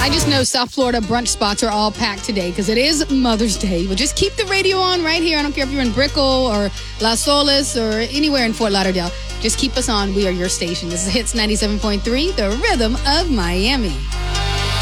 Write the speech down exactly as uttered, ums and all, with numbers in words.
I just know South Florida brunch spots are all packed today because it is Mother's Day. But just keep the radio on right here. I don't care if you're in Brickell or Las Olas or anywhere in Fort Lauderdale. Just keep us on. We are your station. This is Hits ninety-seven point three, the rhythm of Miami.